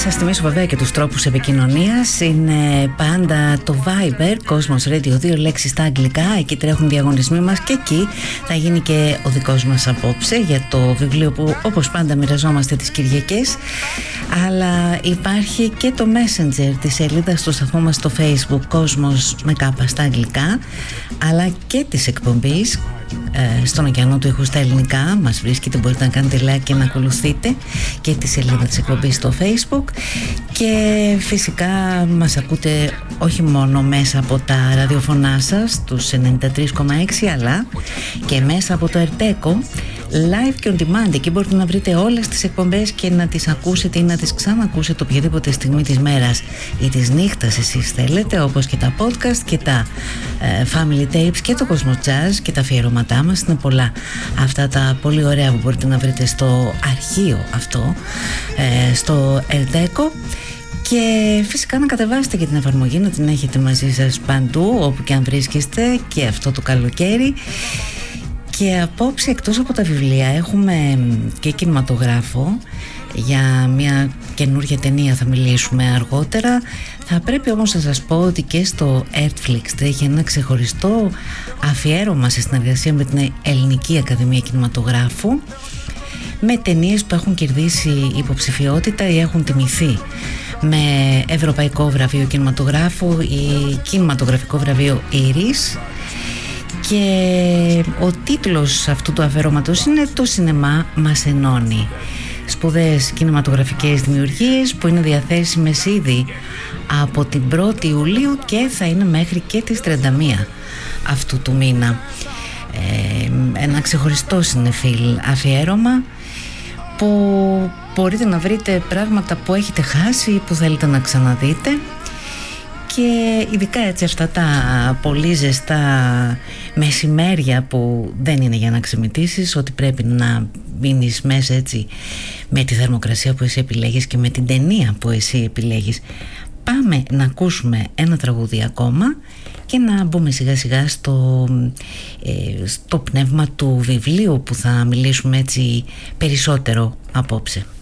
σας θυμίσω βέβαια και τους τρόπους επικοινωνίας. Είναι πάντα το Viber, Cosmos Radio, 2 λέξεις στα αγγλικά. Εκεί τρέχουν διαγωνισμοί μας και εκεί θα γίνει και ο δικός μας απόψε για το βιβλίο που όπως πάντα μοιραζόμαστε τις Κυριακές. Αλλά υπάρχει και το Messenger της σελίδας του σταθμού μας στο Facebook, Cosmos με κάπα στα αγγλικά, αλλά και της εκπομπής στον ωκεανό του ήχου στα ελληνικά. Μας βρίσκεται, μπορείτε να κάνετε like και να ακολουθείτε και τη σελίδα της εκπομπής στο Facebook. Και φυσικά μας ακούτε όχι μόνο μέσα από τα ραδιοφωνά σας τους 93,6, αλλά και μέσα από το Ερτέκο live και on demand. Εκεί μπορείτε να βρείτε όλες τις εκπομπές και να τις ακούσετε ή να τις ξανακούσετε οποιαδήποτε στιγμή της μέρας ή της νύχτας εσείς θέλετε, όπως και τα podcast και τα family tapes και το Cosmos Jazz και τα αφιερώματά μας. Είναι πολλά αυτά τα πολύ ωραία που μπορείτε να βρείτε στο αρχείο αυτό, στο Ερτέκο. Και φυσικά να κατεβάσετε και την εφαρμογή, να την έχετε μαζί σας παντού όπου και αν βρίσκεστε και αυτό το καλοκαίρι. Και απόψε, εκτός από τα βιβλία, έχουμε και κινηματογράφο. Για μια καινούργια ταινία θα μιλήσουμε αργότερα. Θα πρέπει όμως να σας πω ότι και στο Netflix τρέχει ένα ξεχωριστό αφιέρωμα σε συνεργασία με την Ελληνική Ακαδημία Κινηματογράφου, με ταινίες που έχουν κερδίσει υποψηφιότητα ή έχουν τιμηθεί με Ευρωπαϊκό Βραβείο Κινηματογράφου ή Κινηματογραφικό Βραβείο Ήρης. Και ο τίτλος αυτού του αφιερώματος είναι «Το σινεμά μας ενώνει». Σπουδαίες κινηματογραφικές δημιουργίες που είναι διαθέσιμες ήδη από την 1η Ιουλίου και θα είναι μέχρι και τις 31 αυτού του μήνα. Ένα ξεχωριστό συνεφίλ αφιέρωμα που μπορείτε να βρείτε πράγματα που έχετε χάσει ή που θέλετε να ξαναδείτε. Και ειδικά έτσι αυτά τα πολύ ζεστά μεσημέρια που δεν είναι για να ξεμητήσεις, ότι πρέπει να μείνεις μέσα έτσι με τη θερμοκρασία που εσύ επιλέγεις και με την ταινία που εσύ επιλέγεις. Πάμε να ακούσουμε ένα τραγούδι ακόμα και να μπούμε σιγά σιγά στο πνεύμα του βιβλίου που θα μιλήσουμε έτσι περισσότερο απόψε.